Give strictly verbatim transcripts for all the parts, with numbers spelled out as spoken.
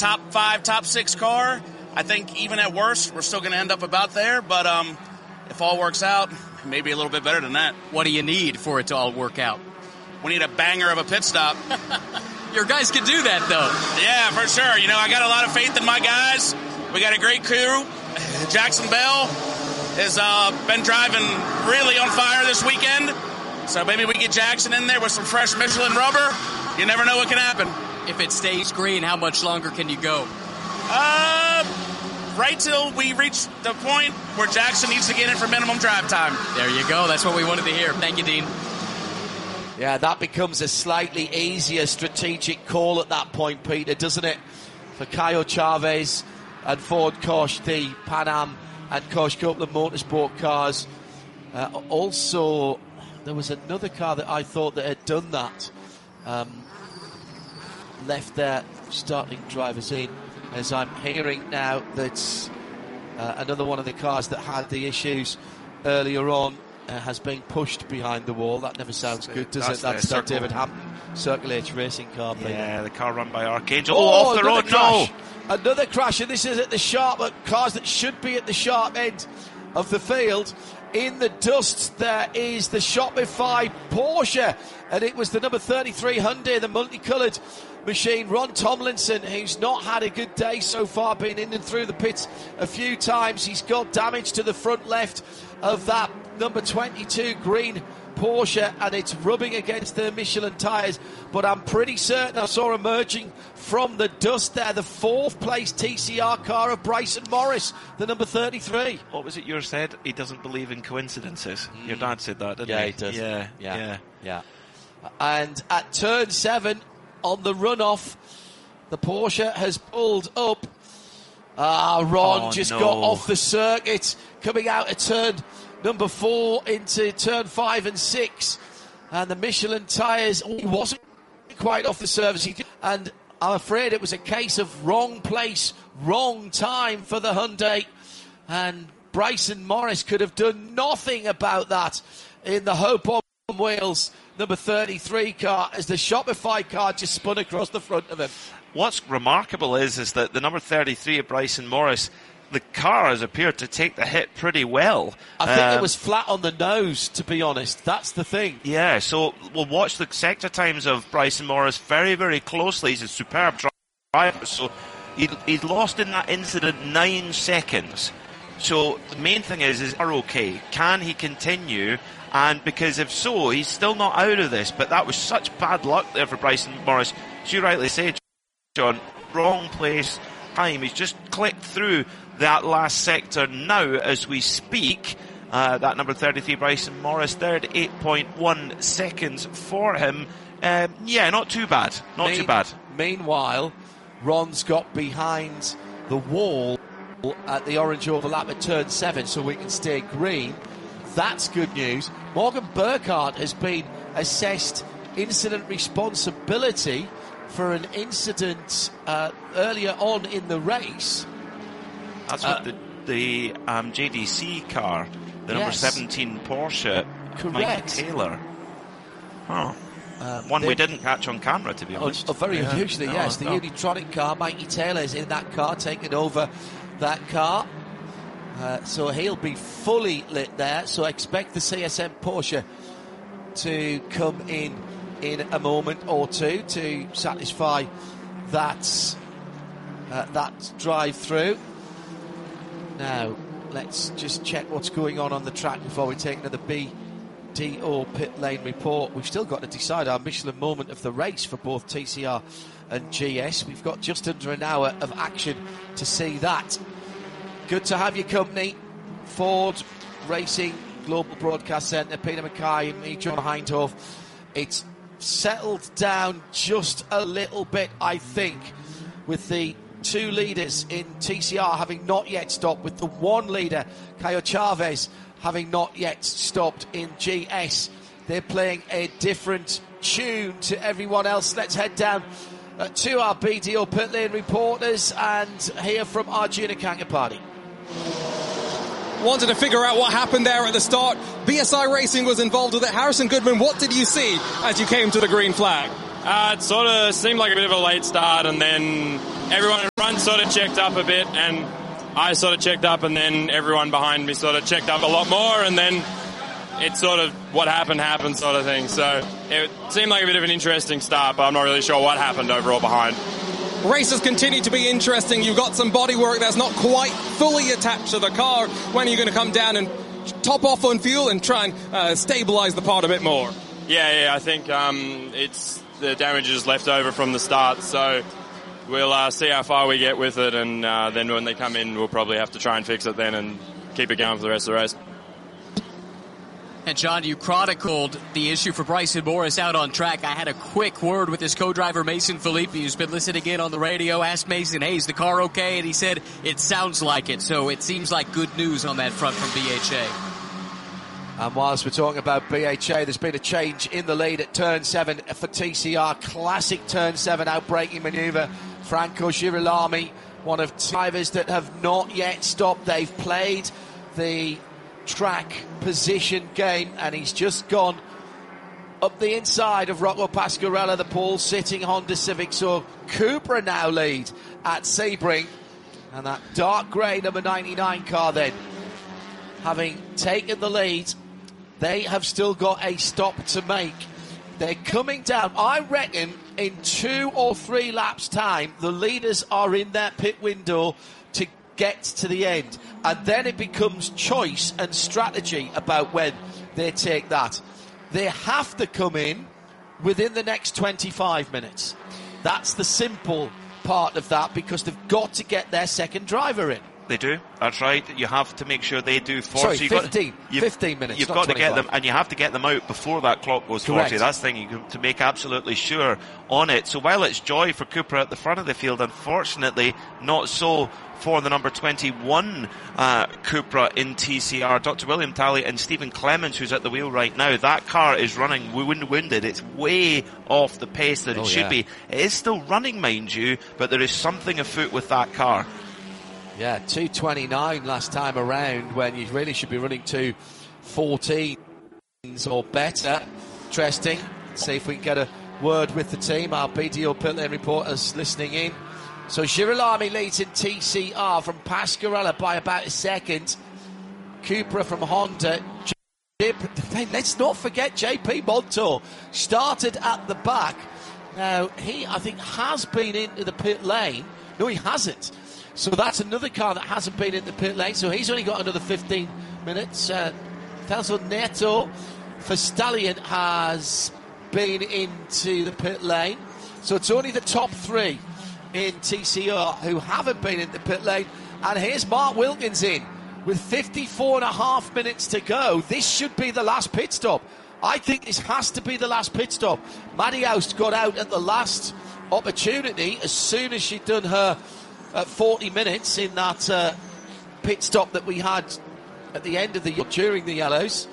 top five, top six car. I think even at worst, we're still going to end up about there. But um, if all works out, maybe a little bit better than that. What do you need for it to all work out? We need a banger of a pit stop. Your guys can do that, though. Yeah, for sure. You know, I got a lot of faith in my guys. We got a great crew. Jackson Bell has uh, been driving really on fire this weekend. So maybe we get Jackson in there with some fresh Michelin rubber. You never know what can happen. If it stays green, how much longer can you go? Uh, right till we reach the point where Jackson needs to get in for minimum drive time. There you go. That's what we wanted to hear. Thank you, Dean. Yeah, that becomes a slightly easier strategic call at that point, Peter, doesn't it? For Caio Chavez and Ford Kosh, the Pan Am and Kosh Copeland Motorsport cars. Uh, also, there was another car that I thought that had done that. Um, left their starting drivers in, as I'm hearing now that uh, another one of the cars that had the issues earlier on uh, has been pushed behind the wall. That never sounds good, does that's it? That's the that Circle. David Hampton Circle H racing car. Yeah, the car run by Archangel. Oh, Oh, off the road, crash. no! Another crash, and this is at the sharp, uh, cars that should be at the sharp end of the field. In the dust, there is the Shopify Porsche, and it was the number thirty-three Hyundai, the multicoloured machine. Ron Tomlinson, who's not had a good day so far, been in and through the pits a few times. He's got damage to the front left of that number twenty-two green Porsche, and it's rubbing against the Michelin tyres. But I'm pretty certain I saw emerging from the dust there the fourth place T C R car of Bryson Morris, the number thirty-three. What was it you said? He doesn't believe in coincidences. Mm. Your dad said that, didn't yeah, he? he does. Yeah, yeah, yeah, yeah. And at turn seven, on the runoff, the Porsche has pulled up. Ah, Ron oh, just no. got off the circuit, coming out of turn number four into turn five and six. And the Michelin tyres, oh, he wasn't quite off the surface. He, and I'm afraid it was a case of wrong place, wrong time for the Hyundai. And Bryson Morris could have done nothing about that in the Hope on Wales number thirty-three car as the Shopify car just spun across the front of him. What's remarkable is is that the number thirty-three of Bryson Morris, the car has appeared to take the hit pretty well. I think um, it was flat on the nose, to be honest. That's the thing. Yeah, so we'll watch the sector times of Bryson Morris very, very closely. He's a superb driver. So he, he's lost in that incident nine seconds. So the main thing is, is are okay? Can he continue? And because if so, he's still not out of this. But that was such bad luck there for Bryson Morris. As you rightly say, John, wrong place, time. He's just clicked through that last sector now as we speak. Uh, that number thirty-three, Bryson Morris, third, eight point one seconds for him. Um, yeah, not too bad. Not Mean, too bad. Meanwhile, Ron's got behind the wall at the orange overlap at turn seven so we can stay green. That's good news. Morgan Burkhardt has been assessed incident responsibility for an incident uh, earlier on in the race. That's uh, what the, the um, J D C car, the number yes. seventeen Porsche, Correct. Mike Taylor. Oh. Um, One we didn't catch on camera, to be honest. Oh, very yeah. unusually, no, yes. The no. Unitronic car, Mikey Taylor, is in that car, taking over that car. Uh, so he'll be fully lit there. So expect the C S M Porsche to come in in a moment or two to satisfy that uh, that drive through. Now let's just check what's going on on the track before we take another B D O pit lane report. We've still got to decide our Michelin moment of the race for both T C R and G S. We've got just under an hour of action to see that. Good to have your company. Ford Racing Global Broadcast Centre, Peter Mackay and me, John Hindhoff. It's settled down just a little bit, I think, with the two leaders in T C R having not yet stopped, with the one leader, Caio Chavez, having not yet stopped in G S. They're playing a different tune to everyone else. Let's head down uh, to our B D O pit lane reporters and hear from Arjuna Kangapati. Wanted to figure out what happened there at the start. B S I Racing was involved with it. Harrison Goodman, what did you see as you came to the green flag? Uh, it sort of seemed like a bit of a late start, and then everyone sort of checked up a bit, and I sort of checked up, and then everyone behind me sort of checked up a lot more, and then it's sort of what happened happened sort of thing. So it seemed like a bit of an interesting start, but I'm not really sure what happened overall behind. Races continue to be interesting. You've got some bodywork that's not quite fully attached to the car. When are you going to come down and top off on fuel and try and uh, stabilize the pod a bit more? Yeah, yeah, I think um, it's the damage is left over from the start, so we'll uh, see how far we get with it, and uh, then when they come in, we'll probably have to try and fix it then and keep it going for the rest of the race. And John, you chronicled the issue for Bryson Morris out on track. I had a quick word with his co-driver Mason Filippi, who's been listening in on the radio. Asked Mason, hey, is the car okay? And he said, it sounds like it. So it seems like good news on that front from B H A. And whilst we're talking about B H A, there's been a change in the lead at turn seven for T C R. Classic turn seven outbraking manoeuvre. Franco Girolami, one of two drivers that have not yet stopped. They've played the track position game, and he's just gone up the inside of Rocco Pasquarella, the pole sitting Honda Civic. So Cupra now lead at Sebring, and that dark grey number ninety-nine car then, having taken the lead, they have still got a stop to make. They're coming down. I reckon in two or three laps time, the leaders are in their pit window to get to the end, and then it becomes choice and strategy about when they take that. They have to come in within the next twenty-five minutes. That's the simple part of that, because they've got to get their second driver in. They do. That's right. You have to make sure they do forty. Sorry, so you've fifteen. Got, you've, fifteen minutes. You've not got to get twenty-five. them, and you have to get them out before that clock goes forty. Correct. That's the thing, you to make absolutely sure on it. So while it's joy for Cooper at the front of the field, unfortunately, not so for the number twenty-one uh, Cupra in T C R. Doctor William Talley and Stephen Clements, who's at the wheel right now. That car is running wind-winded. It's way off the pace that it oh, should yeah. be. It is still running, mind you, but there is something afoot with that car. Yeah, two twenty-nine last time around, when you really should be running two fourteens or better. Interesting. Let's see if we can get a word with the team. Our B D O pit lane reporters listening in. So Girolami leads in T C R from Pasquarella by about a second. Cupra from Honda. J- Let's not forget J P Montour started at the back. Now, he, I think, has been into the pit lane. No, he hasn't. So that's another car that hasn't been in the pit lane. So he's only got another fifteen minutes. Uh, Celso Neto for Stallion has been into the pit lane. So it's only the top three in T C R who haven't been in the pit lane. And here's Mark Wilkins in with fifty-four and a half minutes to go. This should be the last pit stop. I think this has to be the last pit stop. Maddie Oust got out at the last opportunity as soon as she'd done her uh, forty minutes in that uh, pit stop that we had at the end of the during the yellows.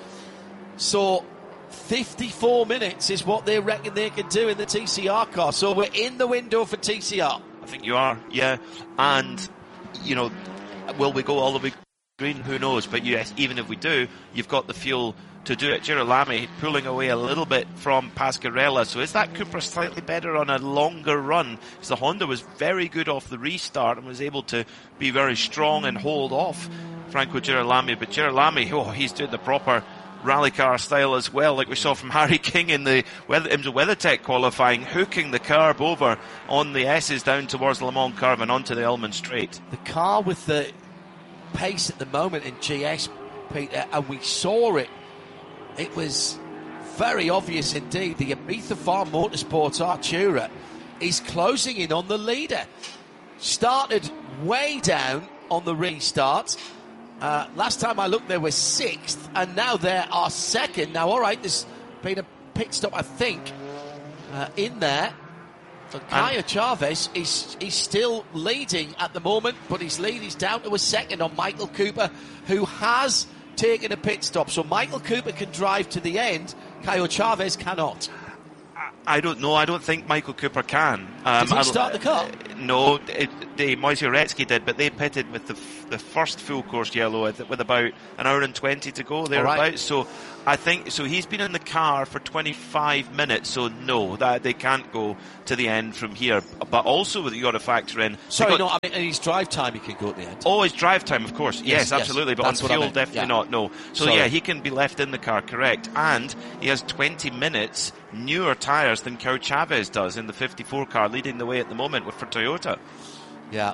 So fifty-four minutes is what they reckon they can do in the T C R car. So we're in the window for T C R. I think you are, yeah. And, you know, will we go all the way green? Who knows? But yes, even if we do, you've got the fuel to do it. Girolami pulling away a little bit from Pasquarella. So is that Cooper slightly better on a longer run? Because the Honda was very good off the restart and was able to be very strong and hold off Franco Girolami. But Girolami, oh, he's doing the proper rally car style as well, like we saw from Harry King in the weather, in the WeatherTech qualifying, hooking the curb over on the S's down towards the Le Mans curve and onto the Elman Straight. The car with the pace at the moment in G S, Peter, and we saw it. It was very obvious indeed. The Ibiza Farm Motorsports Artura is closing in on the leader. Started way down on the restart. Uh, last time I looked, they were sixth, and now they are second. Now, all right, there's been a pit stop, I think, uh, in there. So Kaya Chavez is is still leading at the moment, but his lead is down to a second on Michael Cooper, who has taken a pit stop. So Michael Cooper can drive to the end. Kaya Chavez cannot. I don't know. I don't think Michael Cooper can. Um, Did he start the car? No, it, day. Moisey-Uretsky did, but they pitted with the f- the first full course yellow with, with about an hour and twenty to go thereabouts. Right. So I think so. He's been in the car for twenty-five minutes. So no, that they can't go to the end from here. But also, you got to factor in. Sorry, got, no. I mean, in his drive time, he can go to the end. Oh, his drive time, of course. Yes, yes absolutely. Yes, but on fuel, definitely yeah. not. No. So Sorry. yeah, he can be left in the car. Correct. And he has twenty minutes newer tyres than Kyle Chavez does in the fifty-four car, leading the way at the moment with for Toyota. Yeah.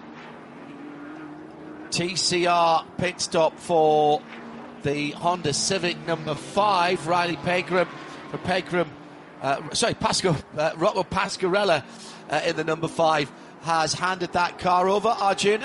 T C R pit stop for the Honda Civic number five. Riley Pegram for Pegram. Uh, sorry, Pasco, uh, Rocco Pasquarella uh, in the number five has handed that car over. Arjun.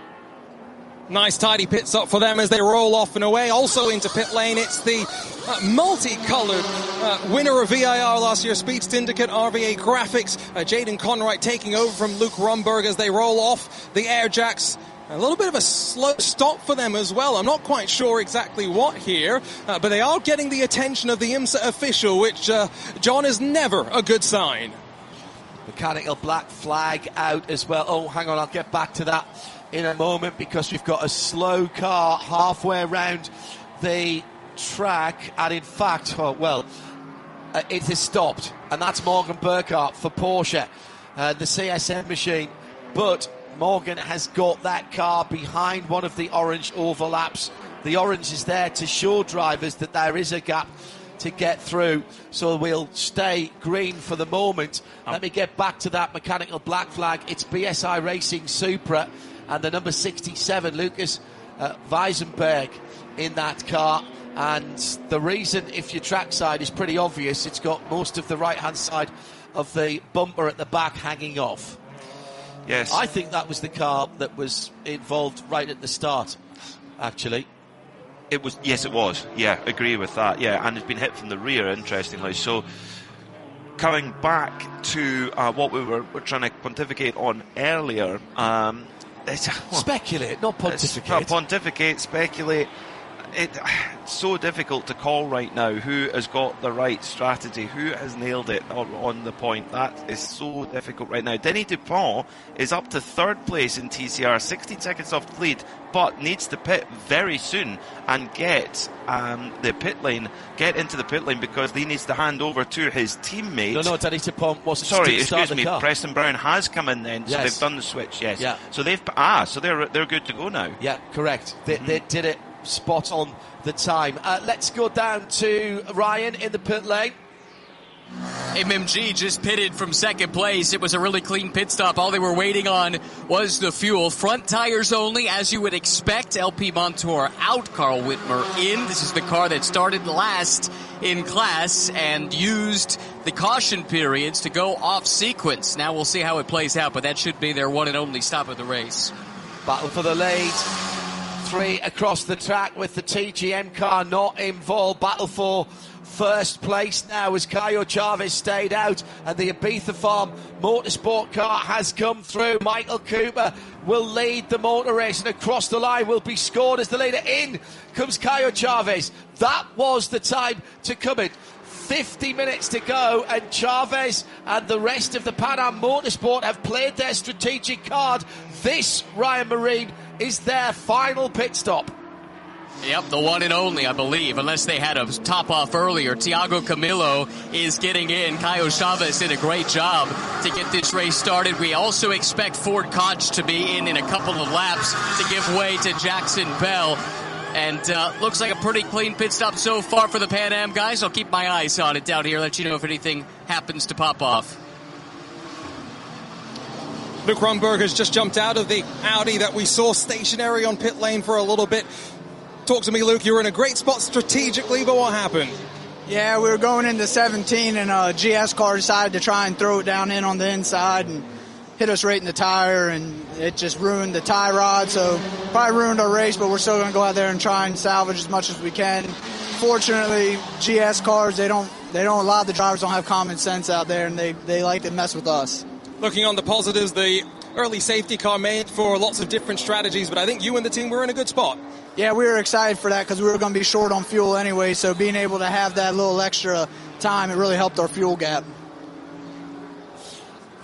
Nice tidy pit stop for them as they roll off and away. Also into pit lane, it's the uh, multicoloured uh, winner of V I R last year, Speed Syndicate R V A Graphics. Uh, Jaden Conright taking over from Luke Rumberg as they roll off the Air Jacks. A little bit of a slow stop for them as well. I'm not quite sure exactly what here, uh, but they are getting the attention of the IMSA official, which, uh, John, is never a good sign. Mechanical black flag out as well. Oh, hang on, I'll get back to that in a moment because we've got a slow car halfway around the track, and in fact, oh, well, uh, it has stopped, and that's Morgan Burkhart for Porsche, uh, the C S M machine, but Morgan has got that car behind one of the orange overlaps. The orange is there to show drivers that there is a gap to get through, so we'll stay green for the moment. Um, Let me get back to that mechanical black flag. It's B S I Racing Supra and the number sixty-seven, Lucas uh, Weisenberg, in that car. And the reason, if your trackside, is pretty obvious. It's got most of the right-hand side of the bumper at the back hanging off. Yes. I think that was the car that was involved right at the start, actually. It was, yes, it was. Yeah, agree with that. Yeah, and it's been hit from the rear, interestingly. So, coming back to uh, what we were, were trying to pontificate on earlier. Um, it's, well, speculate, not pontificate. Not pontificate, speculate. It, it's so difficult to call right now who has got the right strategy, who has nailed it on, on the point. That is so difficult right now. Denis Dupont is up to third place in T C R, sixteen seconds off the lead, but needs to pit very soon and get um, the pit lane, get into the pit lane because he needs to hand over to his teammate. No, no, Denis Dupont wasn't. Sorry, excuse me. Car. Preston Brown has come in then, so yes. They've done the switch. Yes. Yeah. So they've ah, so they're they're good to go now. Yeah, correct. They, mm-hmm. they did it spot on the time. Uh, let's go down to Ryan in the pit lane. M M G just pitted from second place. It was a really clean pit stop. All they were waiting on was the fuel. Front tires only, as you would expect. L P Montour out, Carl Whitmer in. This is the car that started last in class and used the caution periods to go off sequence. Now we'll see how it plays out, but that should be their one and only stop of the race. Battle for the lead. Three across the track with the T G M car not involved. Battle for first place now as Caio Chavez stayed out and the Ibiza Farm Motorsport car has come through. Michael Cooper will lead the motor race and across the line will be scored as the leader. In comes Caio Chavez. That was the time to come in. fifty minutes to go and Chavez and the rest of the Pan Am Motorsport have played their strategic card. This, Ryan Marine, is their final pit stop. Yep, the one and only, I believe, unless they had a top off earlier. Tiago Camilo is getting in. Caio Chavez did a great job to get this race started. We also expect Ford Koch to be in in a couple of laps to give way to Jackson Bell. And uh, looks like a pretty clean pit stop so far for the Pan Am guys. I'll keep my eyes on it down here, let you know if anything happens to pop off. Luke Rumberg has just jumped out of the Audi that we saw stationary on pit lane for a little bit. Talk to me, Luke. You were in a great spot strategically, but what happened? Yeah, we were going into seventeen, and a G S car decided to try and throw it down in on the inside and hit us right in the tire, and it just ruined the tie rod, so probably ruined our race, but we're still going to go out there and try and salvage as much as we can. Fortunately, G S cars, they don't they don't a lot of the drivers don't have common sense out there, and they, they like to mess with us. Looking on the positives, the early safety car made for lots of different strategies, but I think you and the team were in a good spot. Yeah, we were excited for that because we were going to be short on fuel anyway, so being able to have that little extra time, it really helped our fuel gap.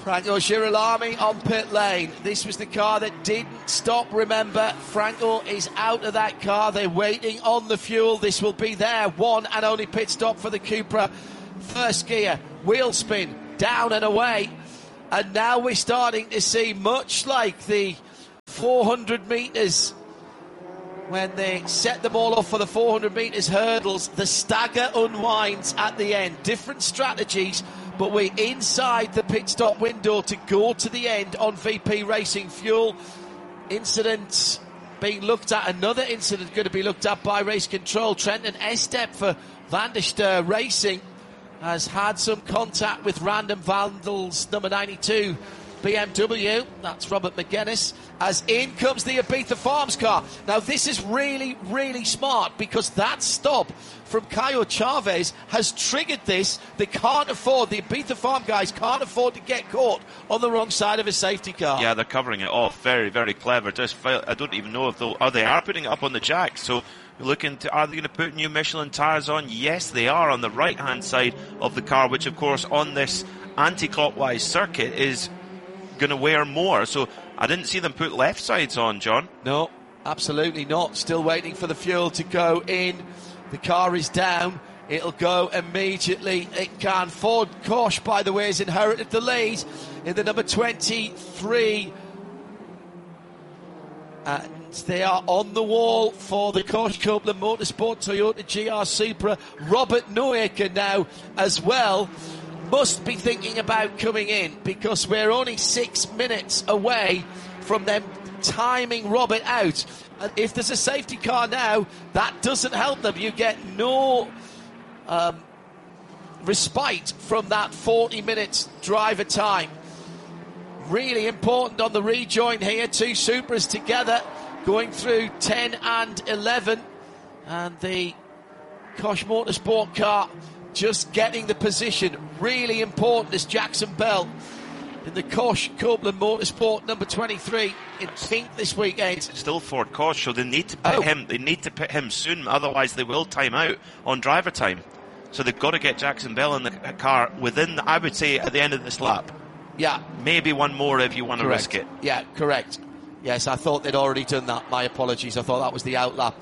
Franco Girolami on pit lane. This was the car that didn't stop, remember. Franco is out of that car. They're waiting on the fuel. This will be their one and only pit stop for the Cupra. First gear, wheel spin, down and away. And now we're starting to see, much like the four hundred metres, when they set them all off for the four hundred metres hurdles, the stagger unwinds at the end. Different strategies, but we're inside the pit stop window to go to the end on V P Racing Fuel. Incident being looked at, another incident going to be looked at by Race Control. Trenton Estep for Van der Steur Racing has had some contact with Random Vandals number ninety-two B M W. That's Robert McGuinness. As in comes the Ibiza Farms car. Now this is really, really smart, because that stop from Caio Chavez has triggered this. They can't afford, the Ibiza Farm guys can't afford to get caught on the wrong side of a safety car. Yeah, they're covering it off. Very, very clever. Just, I don't even know if they'll, oh, they are putting it up on the jack. So we're looking to, are they going to put new Michelin tyres on? Yes, they are, on the right-hand side of the car, which of course on this anti-clockwise circuit is going to wear more. So I didn't see them put left sides on, John. No, absolutely not. Still waiting for the fuel to go in. The car is down. It'll go immediately. It can. Ford Kosh, by the way, has inherited the lead in the number twenty-three. And they are on the wall for the Kosh Copeland Motorsport Toyota G R Supra. Robert Neuecker now as well must be thinking about coming in, because we're only six minutes away from them timing Robert out. And if there's a safety car now, that doesn't help them. You get no um, respite from that forty minutes driver time. Really important on the rejoin here. Two Supras together going through ten and eleven. And the Kosh Motorsport car just getting the position. Really important is Jackson Bell in the Kosh Copeland Motorsport number twenty-three in pink this weekend. It's still Ford Kosh, so they need to pit oh. him. They need to pit him soon, otherwise they will time out on driver time. So they've got to get Jackson Bell in the car within, I would say, at the end of this lap. Yeah. Maybe one more if you want correct. to risk it. Yeah, correct. Yes, I thought they'd already done that. My apologies. I thought that was the outlap.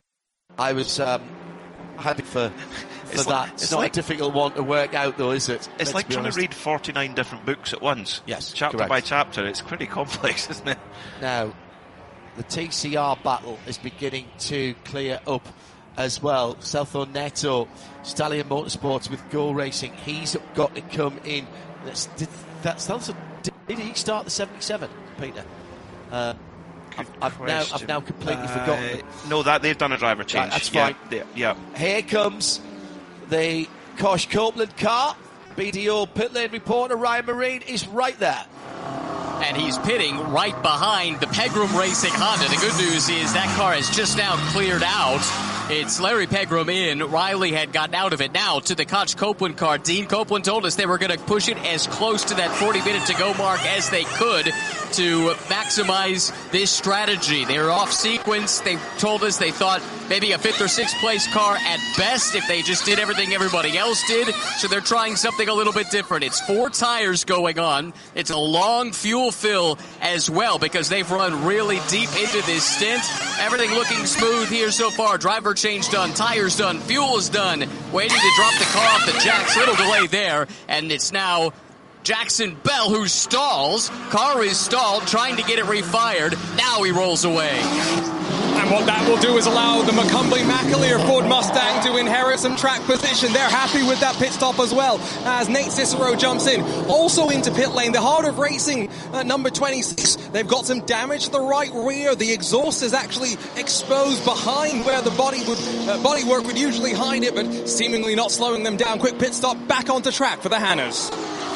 I was um, happy for... For it's that. like, it's, it's not like, a difficult one to work out, though, is it? It's Let's like trying honest. to read forty-nine different books at once. Yes, chapter correct. by chapter. It's pretty complex, isn't it? Now, the T C R battle is beginning to clear up as well. Celso Neto, Stallion Motorsports with Go Racing. He's got to come in. That's, did, that Celso, did, did he start the seventy-seven, Peter? Uh, I've, I've now I've now completely uh, forgotten. No, that they've done a driver change. Right, that's fine. Yeah, yeah. Here comes the Kosh Copeland car. B D O pit lane reporter Ryan Marine is right there. And he's pitting right behind the Pegram Racing Honda. The good news is that car has just now cleared out. It's Larry Pegram in. Riley had gotten out of it. Now to the Koch Copeland car. Dean Copeland told us they were going to push it as close to that forty minute to go mark as they could to maximize this strategy. They were off sequence. They told us they thought maybe a fifth or sixth place car at best if they just did everything everybody else did. So they're trying something a little bit different. It's four tires going on. It's a long fuel fill as well because they've run really deep into this stint. Everything looking smooth here so far. Driver change done, tires done, fuel is done. Waiting to drop the car off the jacks. Little delay there, and it's now Jackson Bell who stalls. Car is stalled, trying to get it refired. Now he rolls away. And what that will do is allow the McCumbly McAleer Ford Mustang to inherit some track position. They're happy with that pit stop as well as Nate Cicero jumps in. Also into pit lane, the Heart of Racing at number twenty-six. They've got some damage to the right rear. The exhaust is actually exposed behind where the body would uh, bodywork would usually hide it, but seemingly not slowing them down. Quick pit stop back onto track for the Hannahs.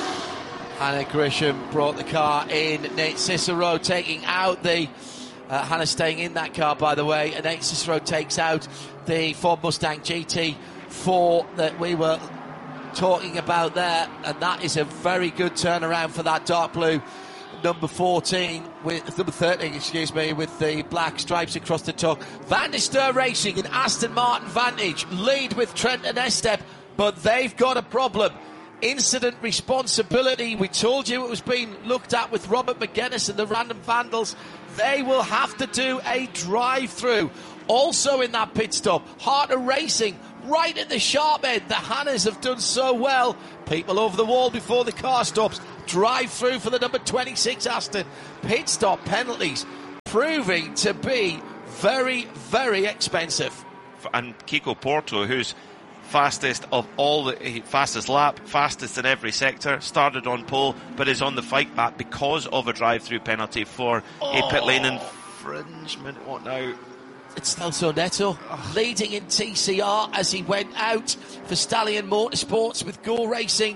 Hannah Grisham brought the car in. Nate Cicero taking out the... Uh, Hannah staying in that car, by the way. And Nate Cicero takes out the Ford Mustang G T four that we were talking about there. And that is a very good turnaround for that dark blue number fourteen, with number thirteen, excuse me, with the black stripes across the top. Van der Steur Racing and Aston Martin Vantage lead with Trent and Estep, but they've got a problem. incident responsibility. We told you it was being looked at with Robert McGuinness and the Random Vandals. They will have to do a drive-through. Also in that pit stop, Harter Racing, right at the sharp end. The Hannahs have done so well. People over the wall before the car stops. Drive-through for the number twenty-six Aston. Pit stop penalties proving to be very, very expensive. And Kiko Porto, who's fastest of all the fastest lap, fastest in every sector, started on pole, but is on the fight back because of a drive-through penalty for oh. a pit lane infringement. What now? It's Celso Neto leading in T C R as he went out for Stallion Motorsports with Go Racing.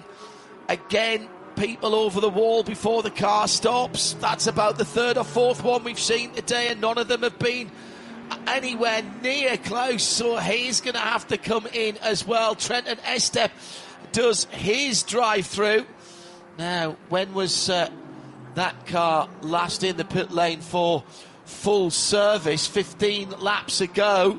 Again, people over the wall before the car stops. That's about the third or fourth one we've seen today, and none of them have been anywhere near close, so he's going to have to come in as well. Trenton Estep does his drive-through. Now, when was uh, that car last in the pit lane for full service? fifteen laps ago.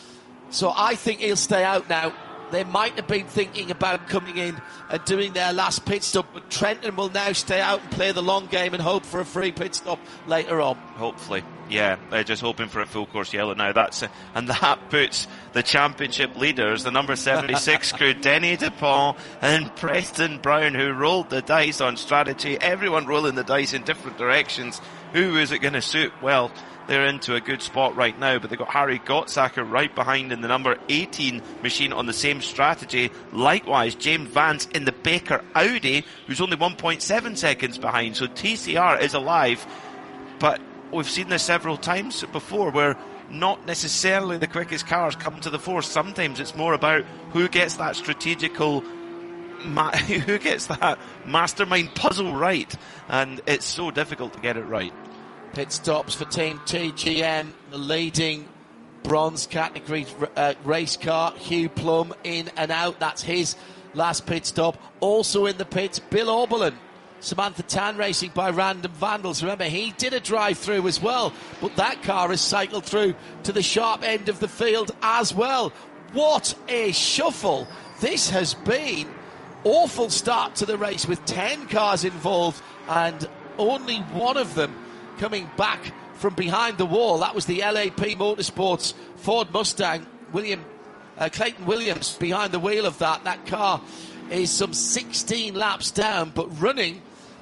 So I think he'll stay out now. They might have been thinking about coming in and doing their last pit stop, but Trenton will now stay out and play the long game and hope for a free pit stop later on. Hopefully, yeah. They're just hoping for a full course yellow now. That's and that puts the championship leaders, the number seventy-six crew, Denny DuPont and Preston Brown, who rolled the dice on strategy. Everyone rolling the dice in different directions. Who is it going to suit? Well, they're into a good spot right now, but they've got Harry Gottsacker right behind in the number eighteen machine on the same strategy. Likewise, James Vance in the Baker Audi, who's only one point seven seconds behind. So T C R is alive, but we've seen this several times before where not necessarily the quickest cars come to the fore. Sometimes it's more about who gets that strategical ma- who gets that mastermind puzzle right, and it's so difficult to get it right. Pit stops for Team T G M, the leading bronze category uh, race car. Hugh Plum in and out. That's his last pit stop. Also in the pits, Bill Oberlin. Samantha Tan Racing by Random Vandals. Remember, he did a drive-through as well, but that car has cycled through to the sharp end of the field as well. What a shuffle this has been. Awful start to the race with ten cars involved and only one of them coming back from behind the wall. That was the L A P Motorsports Ford Mustang. William uh, Clayton Williams behind the wheel of that. That car is some sixteen laps down, but running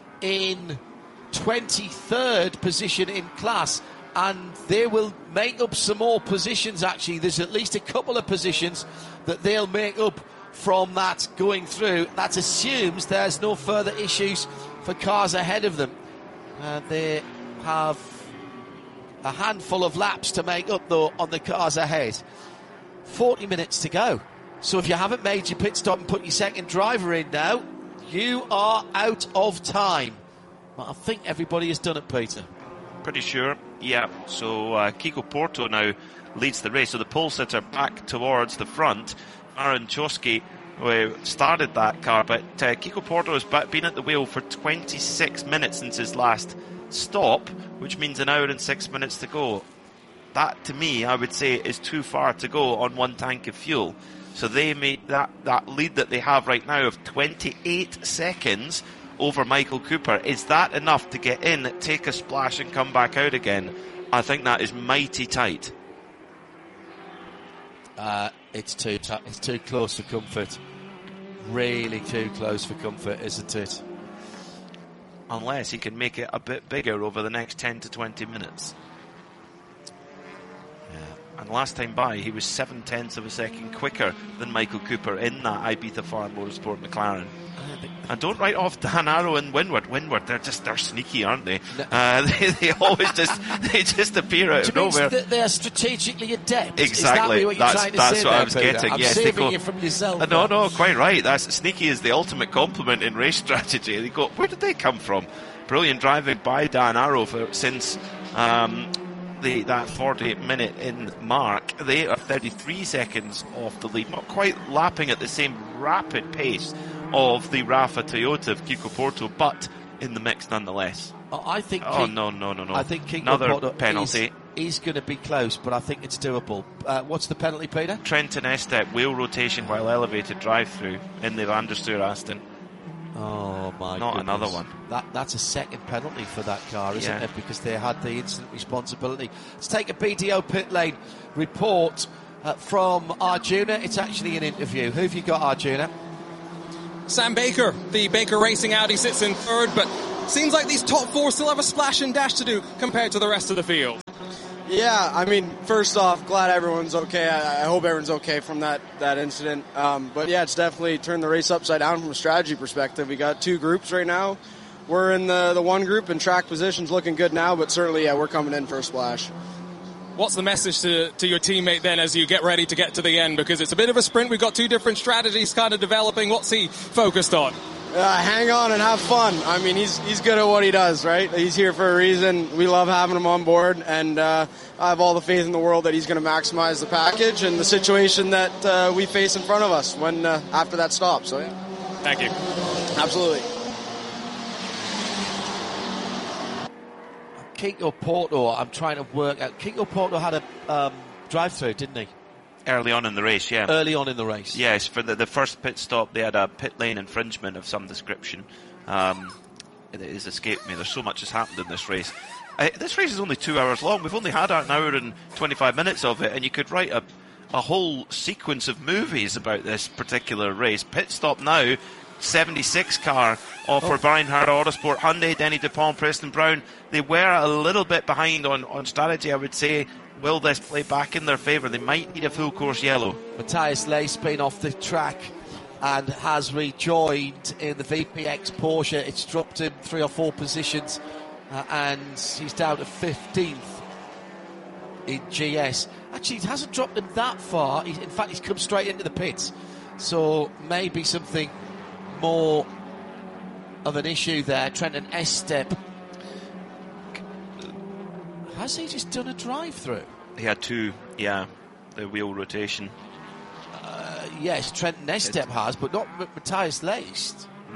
in twenty-third position in class. And they will make up some more positions, actually. There's at least a couple of positions that they'll make up from that going through. That assumes there's no further issues for cars ahead of them. Uh, they have a handful of laps to make up, though, on the cars ahead. forty minutes to go. So if you haven't made your pit stop and put your second driver in now, you are out of time. But I think everybody has done it, Peter. Pretty sure, yeah. So uh, Kiko Porto now leads the race. So the pole sitter back towards the front. Aaron Chosky uh, started that car, but uh, Kiko Porto has been at the wheel for twenty-six minutes since his last stop, which means an hour and six minutes to go. That, to me, I would say is too far to go on one tank of fuel. So they made that, that lead that they have right now of twenty-eight seconds over Michael Cooper. Is that enough to get in, take a splash and come back out again? I think that is mighty tight. Uh, it's too t- it's too close for comfort. Really too close for comfort, isn't it? Unless he can make it a bit bigger over the next ten to twenty minutes. Yeah. And last time by, he was seven tenths of a second quicker than Michael Cooper in that Ibiza Farm Motorsport McLaren. And don't write off Dan Arrow and Windward. Windward, they're just they're sneaky, aren't they? No. Uh, they, they always just they just appear out of nowhere. They are strategically adept. Exactly. Is that really what you're that's trying to that's say what there, I was Peter? getting. I'm yes, saving they go, you from yourself. Uh, no, no, quite right. That's sneaky is the ultimate compliment in race strategy. They go, where did they come from? Brilliant driving by Dan Arrow for, since um, the that forty minute in mark. They are thirty-three seconds off the lead, not quite lapping at the same rapid pace of the Rafa Toyota of Kiko Porto, but in the mix nonetheless. Oh, I think. Oh King, no no no no! I think Kiko Another Porto penalty. Is, is going to be close, but I think it's doable. Uh, what's the penalty, Peter? Trenton Estep wheel rotation while elevated drive through in the Vanderstur Aston. Oh, my Not goodness. another one. That, that's a second penalty for that car, isn't Yeah. it? Because they had the incident responsibility. Let's take a B D O pit lane report uh, from Arjuna. It's actually an interview. Who have you got, Arjuna? Sam Baker, the Baker Racing Audi, sits in third, but seems like these top four still have a splash and dash to do compared to the rest of the field. Yeah, I mean, first off, glad everyone's okay. I, I hope everyone's okay from that, that incident. Um, but yeah, it's definitely turned the race upside down from a strategy perspective. We got two groups right now. We're in the, the one group, and track position's looking good now, but certainly, yeah, we're coming in for a splash. What's the message to, to your teammate then as you get ready to get to the end? Because it's a bit of a sprint. We've got two different strategies kind of developing. What's he focused on? Uh, hang on and have fun. I mean, he's he's good at what he does, right? He's here for a reason. We love having him on board, and uh, I have all the faith in the world that he's going to maximize the package and the situation that uh, we face in front of us when uh, after that stop. So, yeah. Thank you. Absolutely. Kiko Porto, I'm trying to work out. Kiko Porto had a um, drive-through, didn't he? Early on in the race, yeah. Early on in the race. Yes, for the, the first pit stop, they had a pit lane infringement of some description. Um, it has escaped me. There's so much has happened in this race. Uh, this race is only two hours long. We've only had an hour and twenty-five minutes of it, and you could write a, a whole sequence of movies about this particular race. Pit stop now, seventy-six car off for Brian Hart Autosport, Hyundai, Denny DuPont, Preston Brown. They were a little bit behind on, on strategy, I would say. Will this play back in their favour? They might need a full course yellow. Matthias Leis been off the track and has rejoined in the V P X Porsche. It's dropped him three or four positions uh, and he's down to fifteenth in G S. Actually, it hasn't dropped him that far. He's, in fact, he's come straight into the pits. So maybe something more of an issue there. Trenton Estep. Has he just done a drive-through? He had two, yeah, the wheel rotation. Uh, yes, Trenton Estep has, but not M- Matthias Leis.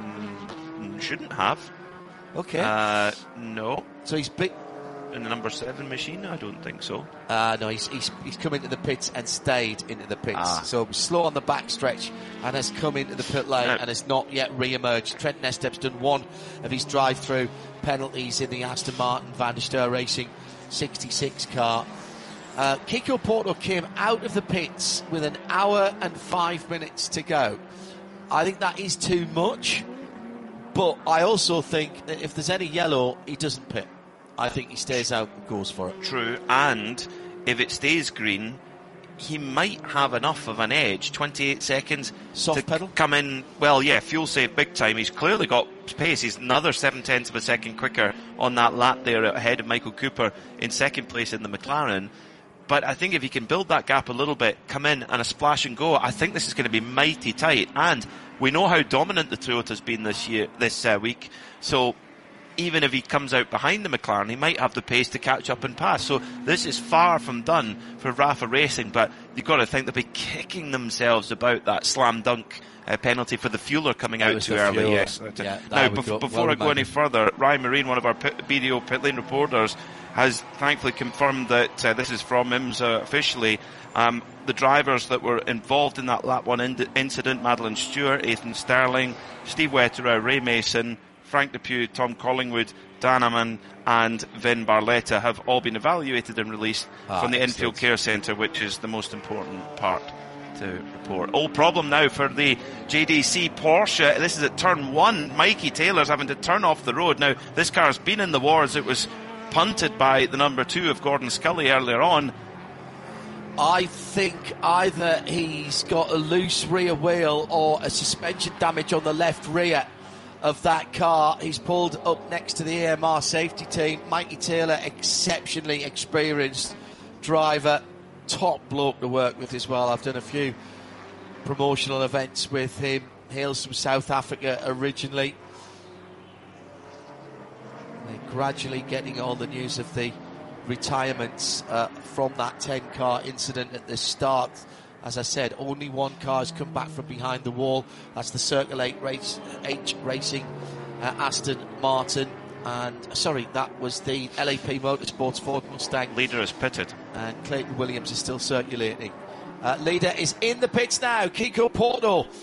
Mm, shouldn't have. Okay. Uh, no. So he's big. In the number seven machine? I don't think so. Uh, no, he's, he's he's come into the pits and stayed into the pits. Ah. So slow on the backstretch and has come into the pit lane No. and has not yet re-emerged. Trenton Estep's done one of his drive-through penalties in the Aston Martin Van der Steur Racing sixty-six car. Uh, Kiko Porto came out of the pits with an hour and five minutes to go. I think that is too much, but I also think that if there's any yellow, he doesn't pit. I think he stays out and goes for it. True, and if it stays green, he might have enough of an edge, twenty-eight seconds Soft to pedal? come in. Well, yeah, fuel save big time. He's clearly got pace. He's another seven tenths of a second quicker on that lap there ahead of Michael Cooper in second place in the McLaren. But I think if he can build that gap a little bit, come in and a splash and go, I think this is going to be mighty tight. And we know how dominant the Toyota's been this year, this uh, week. So even if he comes out behind the McLaren, he might have the pace to catch up and pass. So this is far from done for Rafa Racing, but you've got to think they'll be kicking themselves about that slam dunk uh, penalty for the fueler coming That out was too the early. fueler. Yes. Yeah, now, that would bef- go- before well I go any remembered. further, Ryan Marine, one of our pit, B D O pit lane reporters, has thankfully confirmed that uh, this is from IMSA officially. Um, the drivers that were involved in that lap one in- incident, Madeline Stewart, Ethan Sterling, Steve Wetterow, Ray Mason, Frank Depew, Tom Collingwood, Dan Amman and Vin Barletta have all been evaluated and released Ah, from the excellent. infield care centre, which is the most important part to report. Old problem now for the J D C Porsche. This is at turn one. Mikey Taylor's having to turn off the road. Now, this car's been in the wars. It was punted by the number two of Gordon Scully earlier on. I think either he's got a loose rear wheel or a suspension damage on the left rear of that car. He's pulled up next to the A M R safety team. Mikey Taylor, exceptionally experienced driver, top bloke to work with as well. I've done a few promotional events with him. Hails from South Africa originally. They're gradually getting all the news of the retirements uh, from that ten car incident at the start. As I said, only one car has come back from behind the wall. That's the Circle eight race, H Racing uh, Aston Martin. And, sorry, that was the L A P Motorsports Ford Mustang. Leader is pitted. And Clayton Williams is still circulating. Uh, leader is in the pits now. Kiko Porto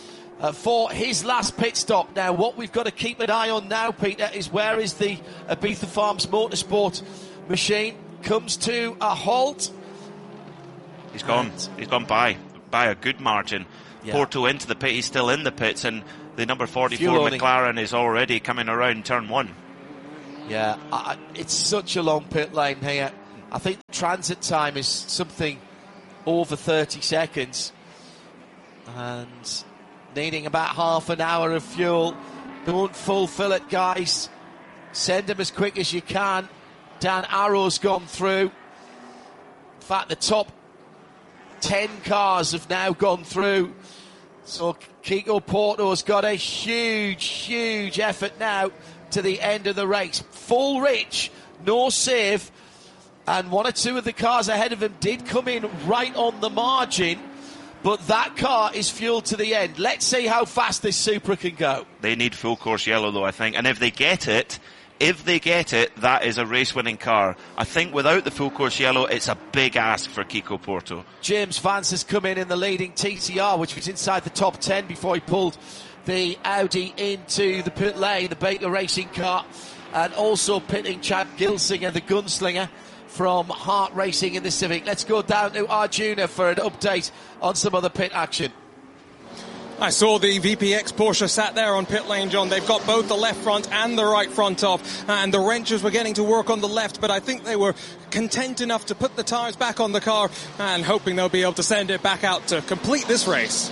uh, for his last pit stop. Now, what we've got to keep an eye on now, Peter, is where is the Ibiza Farms Motorsport machine? Comes to a halt. He's gone. And he's gone by by a good margin. Yeah. Porto into the pit. He's still in the pits, and the number forty-four McLaren is already coming around turn one. Yeah, I, it's such a long pit lane here. I think the transit time is something over thirty seconds, and needing about half an hour of fuel. Don't fulfill it, guys. Send them as quick as you can. Dan Arrow's gone through. In fact, the top ten cars have now gone through. So Kiko Porto's got a huge, huge effort now to the end of the race. Full rich, no save, and one or two of the cars ahead of him did come in right on the margin, but that car is fueled to the end. Let's see how fast this Supra can go. They need full course yellow, though, I think, and if they get it, if they get it, that is a race-winning car. I think without the full course yellow, it's a big ask for Kiko Porto. James Vance has come in in the leading T C R, which was inside the top ten before he pulled the Audi into the pit lane, the Baker Racing car, and also pitting Chad Gilsinger, the gunslinger from Hart Racing in the Civic. Let's go down to Arjuna for an update on some other pit action. I saw the V P X Porsche sat there on pit lane, John. They've got both the left front and the right front off, and the wrenchers were getting to work on the left, but I think they were content enough to put the tyres back on the car and hoping they'll be able to send it back out to complete this race.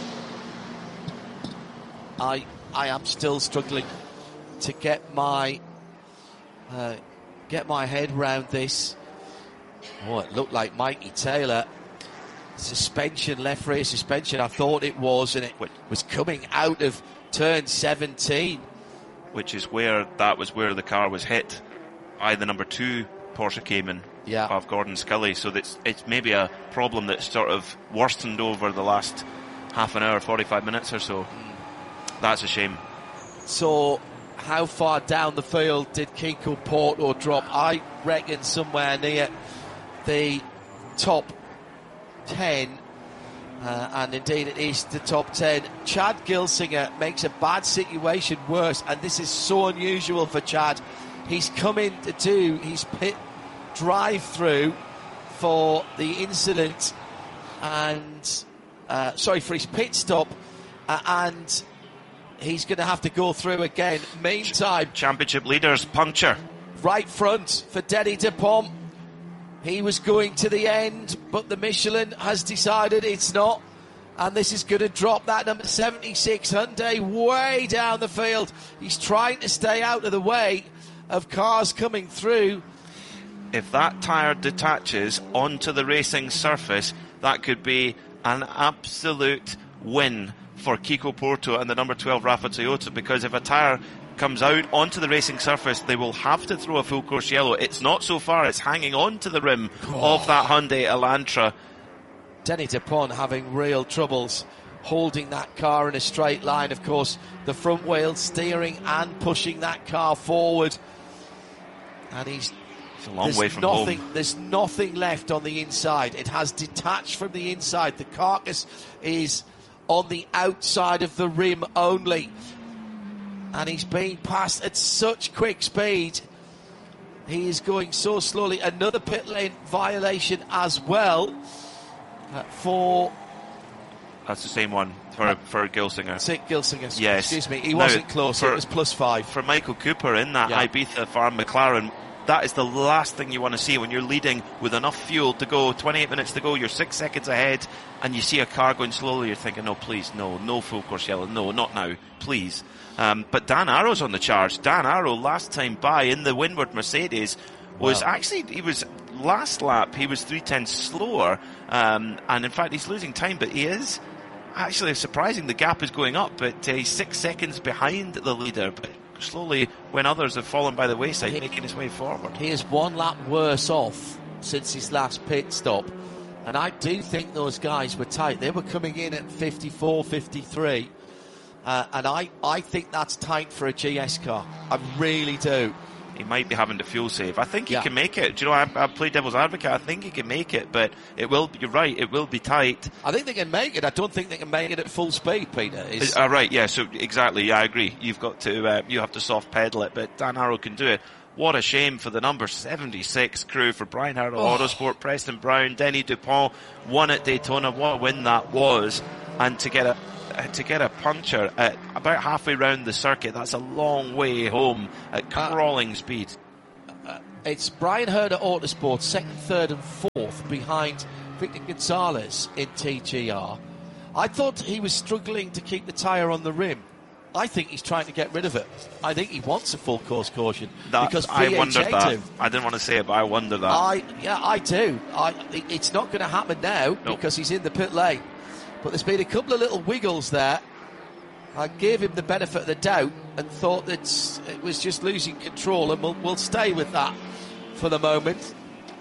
I I am still struggling to get my uh, get my head round this. Oh, it looked like Mikey Taylor. Suspension, left rear suspension, I thought it was, and it was coming out of turn seventeen. Which is where, that was where the car was hit by the number two Porsche Cayman yeah. of Gordon Scully. So that's, it's maybe a problem that's sort of worsened over the last half an hour, forty-five minutes or so. Mm. That's a shame. So, how far down the field did Kiko Porto drop? I reckon somewhere near the top ten, uh, and indeed it is the top ten. Chad Gilsinger makes a bad situation worse, and this is so unusual for Chad. He's come in to do his pit drive-through for the incident, and uh, sorry, for his pit stop, uh, and he's going to have to go through again. Meantime, championship leaders puncture right front for Denny DePom. He was going to the end, but the Michelin has decided it's not. And this is going to drop that number seventy-six Hyundai way down the field. He's trying to stay out of the way of cars coming through. If that tyre detaches onto the racing surface, that could be an absolute win for Kiko Porto and the number twelve Rafa Toyota, because if a tyre comes out onto the racing surface, they will have to throw a full course yellow. It's not so far, it's hanging on to the rim oh. of that Hyundai Elantra. Denny DePon having real troubles holding that car in a straight line. Of course, the front wheel steering and pushing that car forward. And he's it's a long way from nothing, home. There's nothing left on the inside. It has detached from the inside. The carcass is on the outside of the rim only. And he's being passed at such quick speed. He is going so slowly. Another pit lane violation as well uh, for... That's the same one for uh, for Gilsinger. Sick Gilsinger. Yes. Excuse me, he now, wasn't close. For, it was plus five. For Michael Cooper in that yeah. Ibiza Farm McLaren, that is the last thing you want to see when you're leading with enough fuel to go, twenty-eight minutes to go, you're six seconds ahead, and you see a car going slowly, you're thinking, no, please, no, no full course yellow, no, not now, please. Um, but Dan Arrow's on the charge. Dan Arrow, last time by in the Windward Mercedes, was wow. actually, he was last lap, he was three tenths slower, um, and in fact he's losing time, but he is actually surprising. The gap is going up, but uh, he's six seconds behind the leader, but slowly, when others have fallen by the wayside, he, making his way forward. He is one lap worse off since his last pit stop, and I do think those guys were tight. They were coming in at fifty-four, fifty-three. Uh, and I, I think that's tight for a G S car. I really do. he might be having to fuel save. I think he yeah. can make it. Do you know, I, I play devil's advocate. I think he can make it, but it will. You're right. It will be tight. I think they can make it. I don't think they can make it at full speed, Peter. Is uh, right? Yeah. So exactly. Yeah, I agree. You've got to. Uh, you have to soft pedal it, but Dan Arrow can do it. What a shame for the number seventy-six crew, for Brian Hartle oh. Autosport, Preston Brown, Denny Dupont won at Daytona. What a win that was, and to get a uh, to get a puncture at about halfway round the circuit, that's a long way home at crawling uh, speed. Uh, it's Brian Herder Autosport, second, third, and fourth behind Victor Gonzalez in T G R. I thought he was struggling to keep the tyre on the rim. I think he's trying to get rid of it. I think he wants a full course caution. That, because I wondered that. him. I didn't want to say it, but I wonder that. I, yeah, I do. I, it's not going to happen now nope. because he's in the pit lane. But there's been a couple of little wiggles there. I gave him the benefit of the doubt and thought that it was just losing control, and we'll, we'll stay with that for the moment.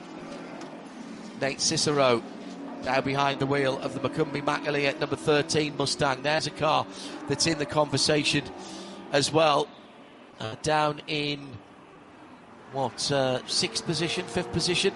Nate Cicero now behind the wheel of the Macumbi Macaulay at number thirteen Mustang. There's a car that's in the conversation as well. Uh, down in, what, uh, sixth position, fifth position.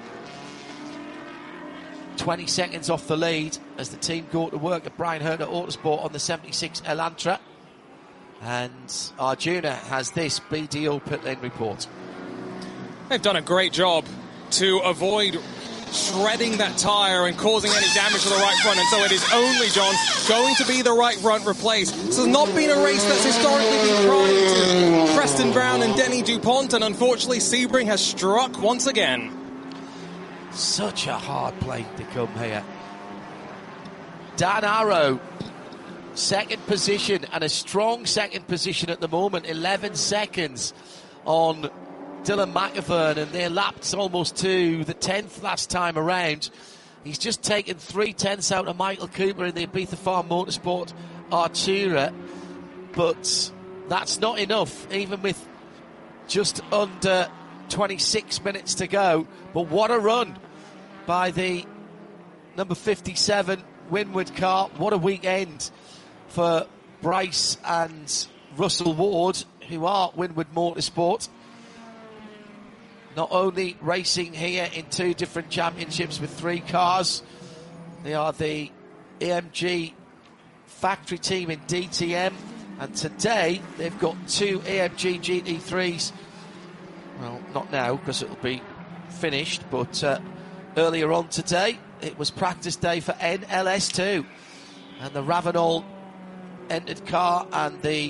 twenty seconds off the lead as the team go to work at Brian Herder Autosport on the seventy-six Elantra. And Arjuna has this B D O pit lane report. They've done a great job to avoid shredding that tyre and causing any damage to the right front, and so it is only, John, going to be the right front replaced. This has not been a race that's historically been primed to Preston Brown and Denny Dupont, and unfortunately Sebring has struck once again. Such a hard plane to come here. Dan Arrow, second position, and a strong second position at the moment, eleven seconds on Dylan McIvern, and they're lapped almost to the tenth last time around. He's just taken three tenths out of Michael Cooper in the Ibiza Farm Motorsport Artura, but that's not enough, even with just under twenty-six minutes to go. But what a run by the number fifty-seven Winward car. What a weekend for Bryce and Russell Ward, who are Winward Motorsport. Not only racing here in two different championships with three cars, they are the A M G factory team in D T M, and today they've got two A M G G T threes. Well, not now because it'll be finished, but uh, earlier on today it was practice day for N L S two, and the Ravenol entered car and the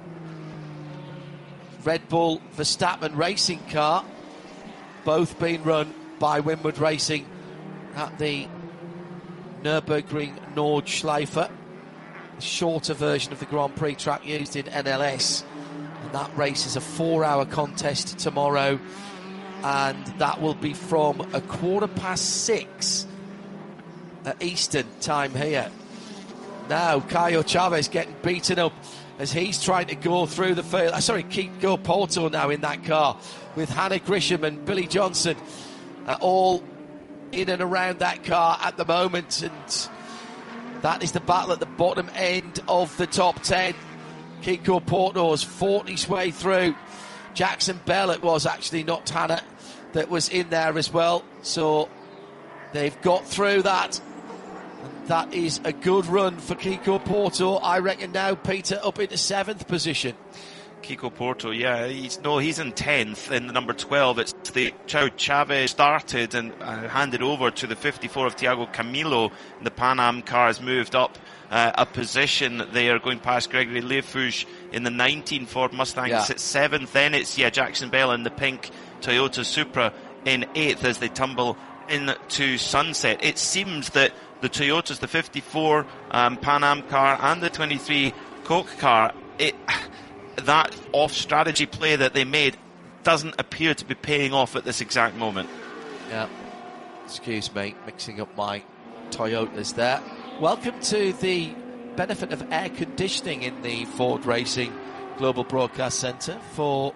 Red Bull Verstappen racing car, both being run by Winward Racing at the Nürburgring Nordschleife, the shorter version of the Grand Prix track used in N L S. And that race is a four-hour contest tomorrow, and that will be from a quarter past six at Eastern time here. Now, Caio Chavez getting beaten up as he's trying to go through the field. Sorry, Kiko Porto now in that car with Hannah Grisham and Billy Johnson uh, all in and around that car at the moment, and that is the battle at the bottom end of the top ten. Kiko Porto's fought his way through. Jackson Bell, it was actually, not Hannah, that was in there as well, so they've got through that. That is a good run for Kiko Porto. I reckon now, Peter, up into seventh position. Kiko Porto, yeah, he's no, he's in tenth in the number twelve. It's the Chao Chavez started and uh, handed over to the fifty-four of Thiago Camilo. The Pan Am car has moved up uh, a position. They are going past Gregory Leifouge in the nineteen Ford Mustang. Yeah. It's at seventh. Then it's yeah Jackson Bell in the pink Toyota Supra in eighth as they tumble into sunset. It seems that the Toyotas, the fifty-four um, Pan Am car and the twenty-three Coke car, it that off-strategy play that they made doesn't appear to be paying off at this exact moment. Yeah. Excuse me, mixing up my Toyotas there. Welcome to the benefit of air conditioning in the Ford Racing Global Broadcast Centre for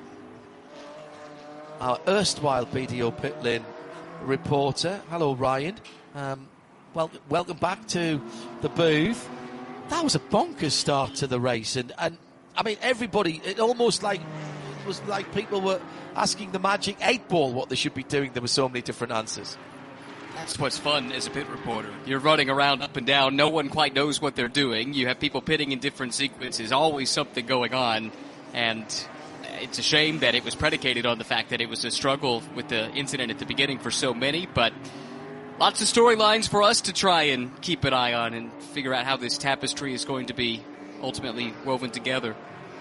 our erstwhile B D O pit lane reporter. Hello, Ryan. Um, well, welcome back to the booth. That was a bonkers start to the race, and, and I mean, everybody, it almost like was like people were asking the Magic eight Ball what they should be doing. There were so many different answers. That's what's fun as a pit reporter. You're running around up and down. No one quite knows what they're doing. You have people pitting in different sequences. Always something going on. And it's a shame that it was predicated on the fact that it was a struggle with the incident at the beginning for so many. But lots of storylines for us to try and keep an eye on and figure out how this tapestry is going to be ultimately woven together.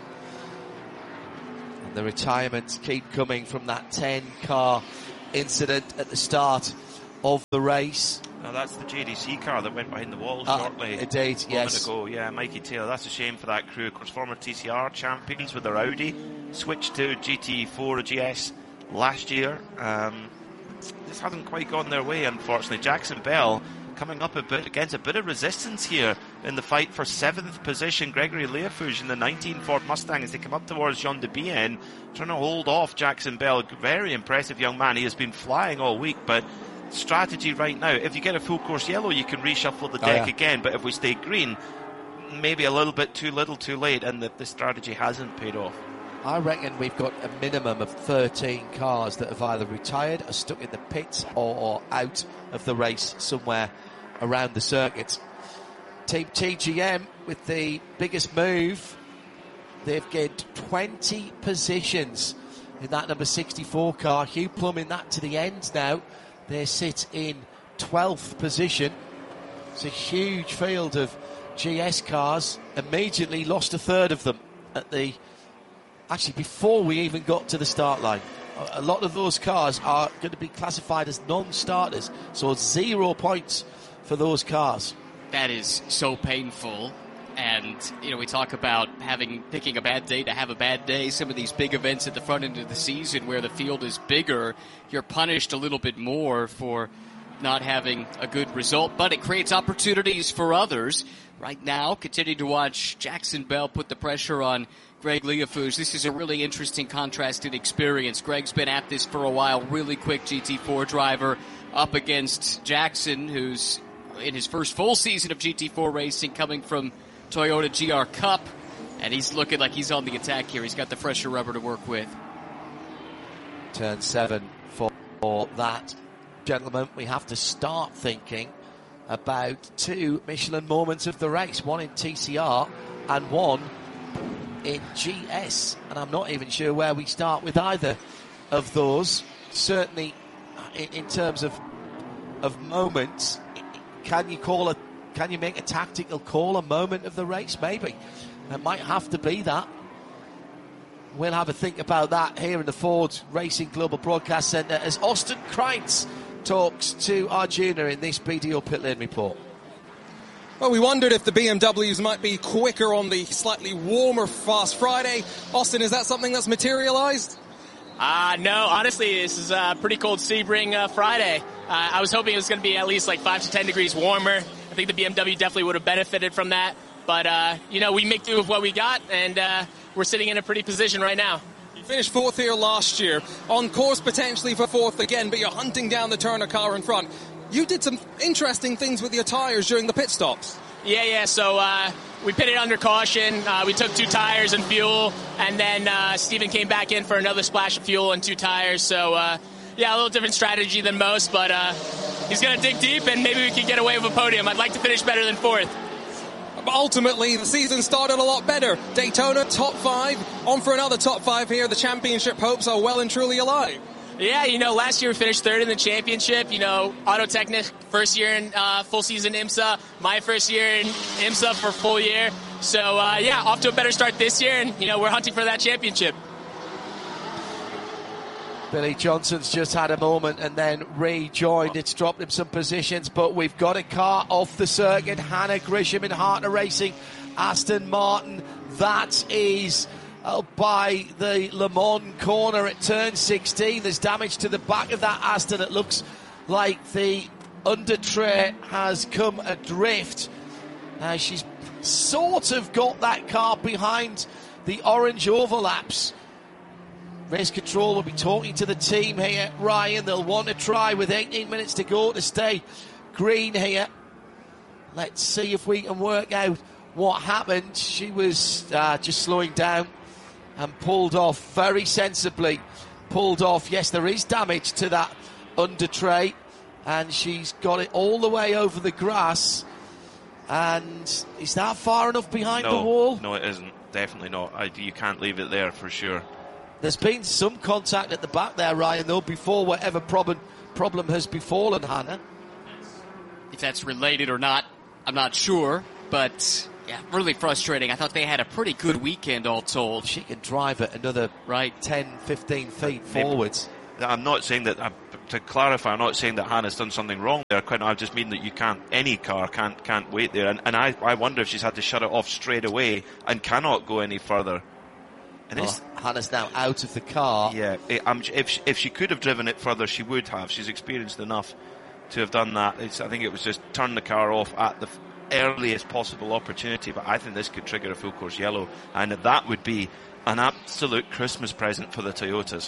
And the retirements keep coming from that ten-car incident at the start of the race. Now that's the J D C car that went behind the wall uh, shortly. Indeed, a moment yes. ago. Yeah, Mikey Taylor. That's a shame for that crew. Of course, former T C R champions with their Audi, switched to G T four or G S last year. Um, this hasn't quite gone their way, unfortunately. Jackson Bell coming up a bit against a bit of resistance here in the fight for seventh position. Gregory Leafouge in the nineteen Ford Mustang as they come up towards Jean de Bienne, trying to hold off Jackson Bell. Very impressive young man. He has been flying all week, but strategy right now, if you get a full course yellow, you can reshuffle the deck oh, yeah. again, but if we stay green, maybe a little bit too little too late, and the, the strategy hasn't paid off. I reckon we've got a minimum of thirteen cars that have either retired, are stuck in the pits, or, or out of the race somewhere around the circuit. Team T G M with the biggest move. They've gained twenty positions in that number sixty-four car. Hugh Plum in that to the end now. They sit in twelfth position. It's a huge field of G S cars. Immediately lost a third of them at the actually before we even got to the start line. A lot of those cars are going to be classified as non-starters, so zero points for those cars. That is so painful. And, you know, we talk about having picking a bad day to have a bad day. Some of these big events at the front end of the season where the field is bigger, you're punished a little bit more for not having a good result. But it creates opportunities for others. Right now, continue to watch Jackson Bell put the pressure on Greg Leafouge. This is a really interesting contrasted experience. Greg's been at this for a while, really quick G T four driver up against Jackson, who's in his first full season of G T four racing, coming from Toyota G R Cup, and he's looking like he's on the attack here. He's got the fresher rubber to work with. Turn seven for, for that gentleman. We have to start thinking about two Michelin moments of the race, one in T C R and one in G S, and I'm not even sure where we start with either of those. Certainly in, in terms of of moments, can you call a Can you make a tactical call, a moment of the race? Maybe. It might have to be that. We'll have a think about that here in the Ford Racing Global Broadcast Centre as Austin Kreitz talks to Arjuna in this B D O Pit Lane Report. Well, we wondered if the B M Ws might be quicker on the slightly warmer Fast Friday. Austin, is that something that's materialised? Uh, no, honestly, this is a pretty cold Sebring uh, Friday. Uh, I was hoping it was going to be at least like five to ten degrees warmer. I think the B M W definitely would have benefited from that. But, uh, you know, we make do with what we got, and uh, we're sitting in a pretty position right now. You finished fourth here last year, on course potentially for fourth again, but you're hunting down the Turner car in front. You did some interesting things with your tyres during the pit stops. Yeah, yeah, so uh, we pitted under caution. Uh, we took two tires and fuel, and then uh, Steven came back in for another splash of fuel and two tires. So, uh, yeah, a little different strategy than most, but uh, he's going to dig deep, and maybe we can get away with a podium. I'd like to finish better than fourth. But ultimately, the season started a lot better. Daytona, top five, on for another top five here. The championship hopes are well and truly alive. Yeah, you know, last year we finished third in the championship. You know, Auto Technic, first year in uh, full season IMSA. My first year in IMSA for full year. So, uh, yeah, off to a better start this year, and, you know, we're hunting for that championship. Billy Johnson's just had a moment and then rejoined. It's dropped him some positions, but we've got a car off the circuit. Hannah Grisham in Hartner Racing, Aston Martin. That is uh, by the Le Mans corner at turn sixteen. There's damage to the back of that Aston. It looks like the under tray has come adrift. Uh, she's sort of got that car behind the orange overlaps. Race control will be talking to the team here, Ryan. They'll want to try with eighteen minutes to go to stay green here. Let's see if we can work out what happened. She was uh, just slowing down and pulled off very sensibly. Pulled off. Yes, there is damage to that under tray, and she's got it all the way over the grass. And is that far enough behind no, the wall? No, it isn't. Definitely not. I, you can't leave it there for sure. There's been some contact at the back there, Ryan, though, before whatever problem problem has befallen Hannah. If that's related or not, I'm not sure, but yeah, really frustrating. I thought they had a pretty good weekend, all told. She can drive it another right ten, fifteen feet Maybe. forwards. I'm not saying that, uh, to clarify, I'm not saying that Hannah's done something wrong there. I just mean that you can't, any car can't can't wait there. And, and I, I wonder if she's had to shut it off straight away and cannot go any further. And Oh, it's, Hannah's now out of the car. yeah, it, I'm, if she, if she could have driven it further, she would have. She's experienced enough to have done that. It's, I think it was just turn the car off at the earliest possible opportunity. But I think this could trigger a full course yellow, and that would be an absolute Christmas present for the Toyotas.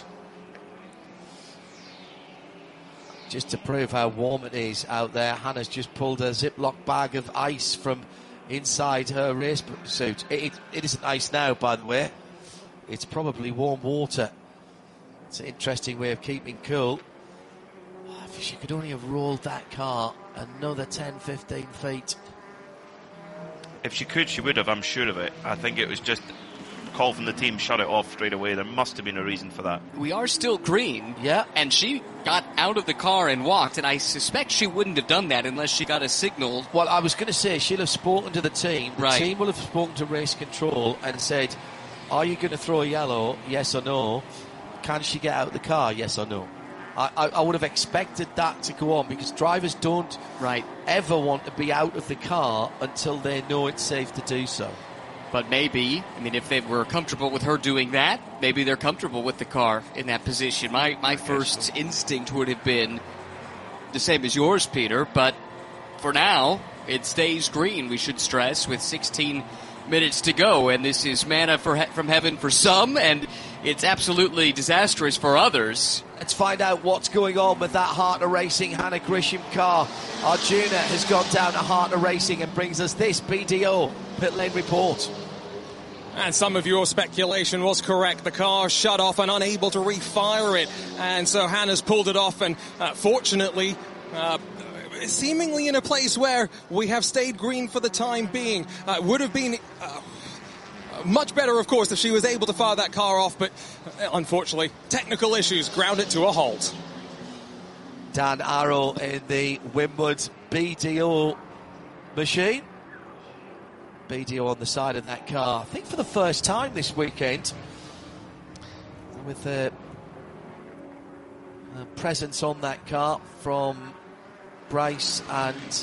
Just to prove how warm it is out there, Hannah's just pulled a Ziploc bag of ice from inside her race suit. It, it, it isn't ice now, by the way. It's probably warm water. It's an interesting way of keeping cool. If she could only have rolled that car another ten, fifteen feet. If she could, she would have, I'm sure of it. I think it was just a call from the team, shut it off straight away. There must have been a reason for that. We are still green. Yeah. And she got out of the car and walked, and I suspect she wouldn't have done that unless she got a signal. Well, I was going to say she'll have spoken to the team. The Right. team will have spoken to race control and said, are you going to throw a yellow? Yes or no? Can she get out of the car? Yes or no? I, I, I would have expected that to go on, because drivers don't Right. ever want to be out of the car until they know it's safe to do so. But maybe, I mean, if they were comfortable with her doing that, maybe they're comfortable with the car in that position. My my first instinct would have been the same as yours, Peter, but for now, it stays green, we should stress, with sixteen minutes to go, and this is manna for he- from heaven for some, and it's absolutely disastrous for others. Let's find out what's going on with that Hartner Racing Hannah Grisham car. Arjuna has gone down to Hartner Racing and brings us this B D O pit lane report. And some of your speculation was correct. The car shut off and unable to refire it. And so Hannah's pulled it off, and uh, fortunately, uh, seemingly in a place where we have stayed green for the time being. Uh, would have been uh, much better, of course, if she was able to fire that car off, but uh, unfortunately, technical issues ground it to a halt. Dan Arrow in the Winwood B D O machine. B D O on the side of that car, I think for the first time this weekend, with a, a presence on that car from Bryce and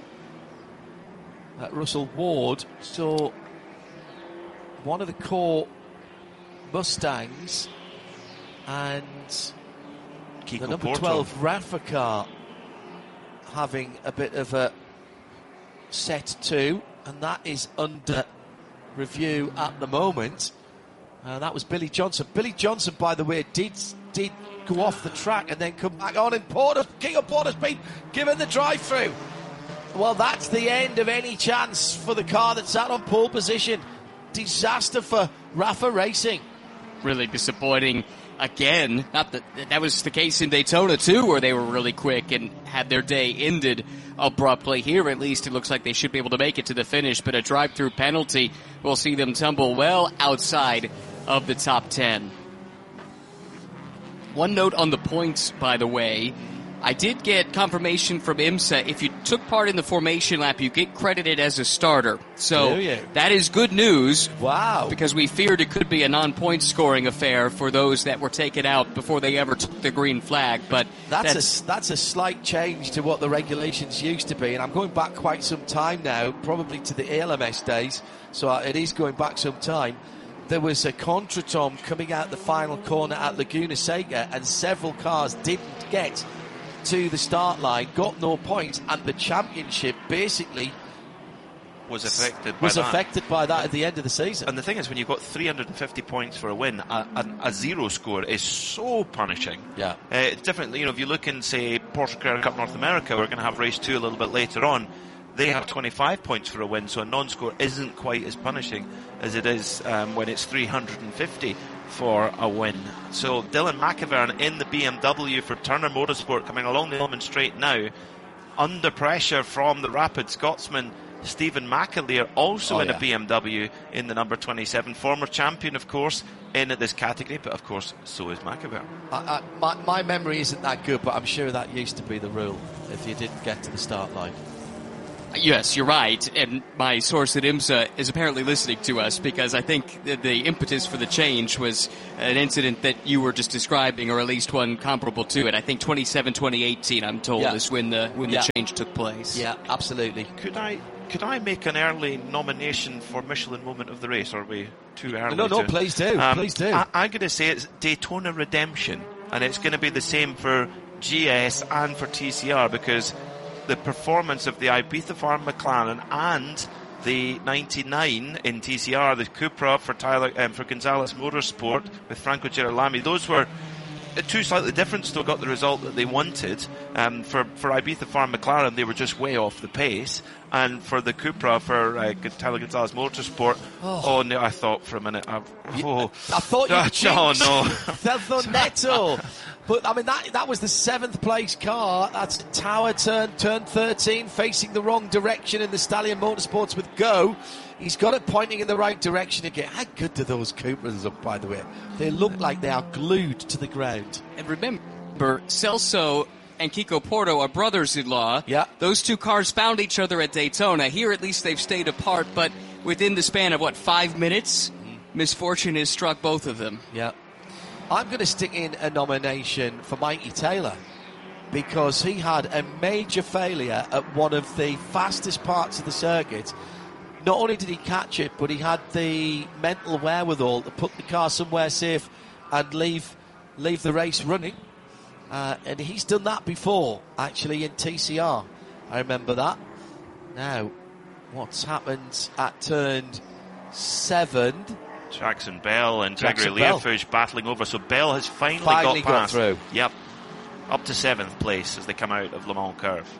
uh, Russell Ward. So one of the core Mustangs and Kiko the number Porto. twelve Rafa car having a bit of a set two, and that is under review at the moment. Uh, that was Billy Johnson. Billy Johnson, by the way, did did go off the track and then come back on, and Porter, King of Porter's been given the drive-through. Well, that's the end of any chance for the car that sat on pole position. Disaster for Rafa Racing. Really disappointing again. Not that that was the case in Daytona too, where they were really quick and had their day ended abruptly. Here, at least, it looks like they should be able to make it to the finish, but a drive-through penalty will see them tumble well outside of the top ten. One note on the points, by the way. I did get confirmation from IMSA. If you took part in the formation lap, you get credited as a starter. So Do you? that is good news. Wow. Because we feared it could be a non-point scoring affair for those that were taken out before they ever took the green flag. But That's, that's a that's a slight change to what the regulations used to be, and I'm going back quite some time now, probably to the A L M S days. So it is going back some time. There was a Contretemps coming out the final corner at Laguna Seca, and several cars didn't get to the start line, got no points, and the championship basically Was affected by was that. affected by that at the end of the season. And the thing is, when you've got three hundred fifty points for a win, a, a, a zero score is so punishing. Yeah. Uh, it's different, you know, if you look in, say, Porsche Carrera Cup North America, we're going to have race two a little bit later on. they have twenty-five points for a win, so a non-score isn't quite as punishing as it is um, when it's three hundred fifty for a win. So Dylan McIvern in the B M W for Turner Motorsport, coming along the Elman Straight now, under pressure from the rapid Scotsman Stephen McAleer, also oh, in yeah. a B M W in the number twenty-seven, former champion of course in this category, but of course so is McIvern. I, I, my, my memory isn't that good, but I'm sure that used to be the rule if you didn't get to the start line. Yes, you're right, and my source at IMSA is apparently listening to us, because I think the, the impetus for the change was an incident that you were just describing, or at least one comparable to it. I think twenty-seven twenty eighteen, I'm told, yeah. is when the when yeah. the change took place. Yeah, absolutely. Could I could I make an early nomination for Michelin moment of the race, or are we too early? No, no, to, please do, um, please do. I, I'm going to say it's Daytona Redemption, and it's going to be the same for G S and for T C R, because the performance of the Ibiza Farm McLaren and the ninety-nine in T C R, the Cupra for Tyler um, for Gonzalez Motorsport with Franco Girolami, those were two slightly different, still got the result that they wanted. Um, for, for Ibiza Farm McLaren, they were just way off the pace. And for the Cupra, for uh, Tyler Gonzalez Motorsport, oh. oh no, I thought for a minute, I, oh, I thought you oh, no. Delfo Neto. But, I mean, that that was the seventh place car. That's Tower turn, turn thirteen, facing the wrong direction in the Stallion Motorsports with Go. He's got it pointing in the right direction again. How good do those Cupras look, by the way? They look like they are glued to the ground. And remember, Celso and Kiko Porto are brothers-in-law. Yeah. Those two cars found each other at Daytona. Here, at least, they've stayed apart, but within the span of, what, five minutes, mm. misfortune has struck both of them. Yeah. I'm going to stick in a nomination for Mikey Taylor, because he had a major failure at one of the fastest parts of the circuit. Not only did he catch it, but he had the mental wherewithal to put the car somewhere safe and leave leave the race running. Uh, and he's done that before, actually, in T C R. I remember that. Now, what's happened at turn seven? Jackson Bell and Gregory Learfuge battling over. So Bell has finally, finally got past. Got through. Yep. Up to seventh place as they come out of Le Mans Curve.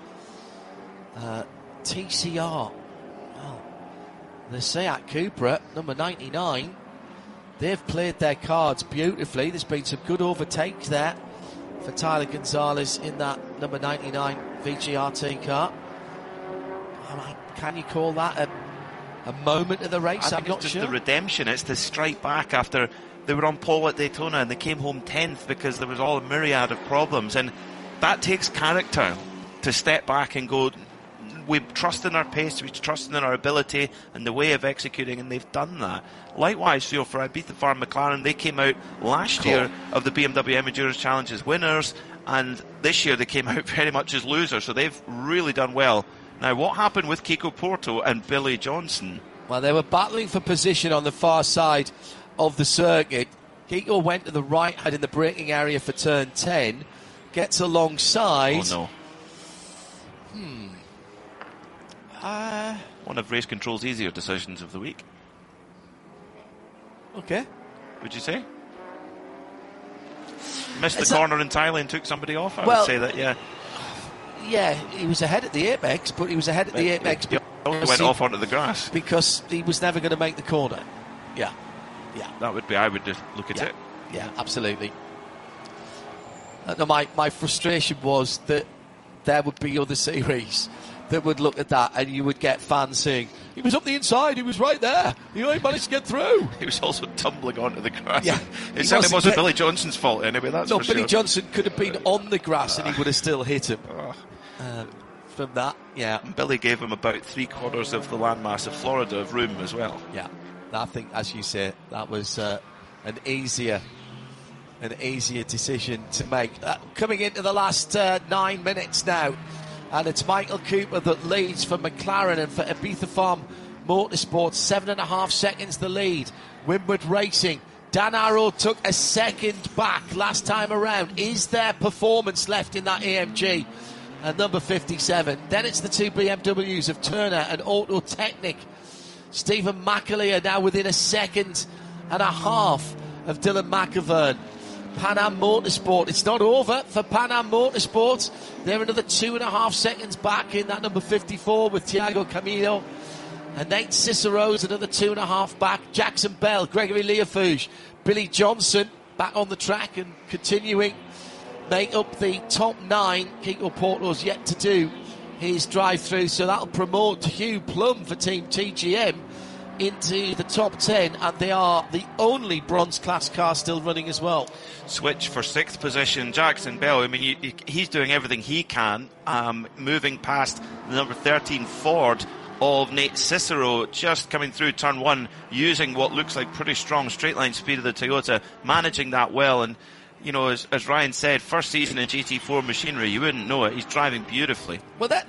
Uh, T C R. Well, the Seat Cupra, number ninety-nine, they've played their cards beautifully. There's been some good overtakes there for Tyler Gonzalez in that number ninety-nine V G R T car. Can you call that a A moment of the race? I I'm think not it's just sure. the redemption. It's the strike back after they were on pole at Daytona and they came home tenth because there was all a myriad of problems, and that takes character to step back and go, we trust in our pace, we trust in our ability and the way of executing, and they've done that. Likewise, you know, for Ibiza Farm McLaren, they came out last cool. year of the B M W M Endurance Challenge as winners, and this year they came out very much as losers, so they've really done well. Now, what happened with Kiko Porto and Billy Johnson? Well, they were battling for position on the far side of the circuit. Kiko went to the right hand in the braking area for turn ten, gets alongside. Oh, no. Hmm. Uh, One of Race Control's easier decisions of the week. Okay. Would you say? Missed the It's corner a- entirely and took somebody off? I well, would say that, yeah. Yeah, he was ahead at the apex, but he was ahead at the It, apex it, it went he, off onto the grass. because he was never going to make the corner. Yeah, yeah. That would be, I would just look at yeah. it. Yeah, absolutely. Uh, no, my, my frustration was that there would be other series that would look at that and you would get fans saying, he was up the inside, he was right there, you know, he managed to get through. He was also tumbling onto the grass. Yeah, it certainly wasn't wasn't get- Billy Johnson's fault anyway, that's No, for Billy sure. Johnson could have been on the grass and he would have still hit him. Oh. Um, from that, yeah. And Billy gave him about three quarters of the landmass of Florida of room as well. Yeah, I think, as you say, that was uh, an easier, an easier decision to make. Uh, coming into the last uh, nine minutes now, and it's Michael Cooper that leads for McLaren, and for Ibiza Farm Motorsports, seven and a half seconds the lead. Windward Racing, Dan Arrow took a second back last time around. Is there performance left in that A M G? And number fifty-seven. Then it's the two B M Ws of Turner and Auto Technic. Stephen McAleer now within a second and a half of Dylan McIvern. Pan Am Motorsport. It's not over for Pan Am Motorsport. They're another two and a half seconds back in that number fifty-four with Thiago Camilo. And Nate Cicero's another two and a half back. Jackson Bell, Gregory Leofouge, Billy Johnson back on the track and continuing make up the top nine. Kiko Porto's yet to do his drive-through, so that'll promote Hugh Plum for Team T G M into the top ten, and they are the only bronze class car still running as well. Switch for sixth position, Jackson Bell. I mean, you, you, he's doing everything he can, um, moving past the number thirteen Ford of Nate Cicero, just coming through turn one, using what looks like pretty strong straight line speed of the Toyota, managing that well. And you know, as, as Ryan said, first season in G T four machinery, you wouldn't know it. He's driving beautifully. Well, that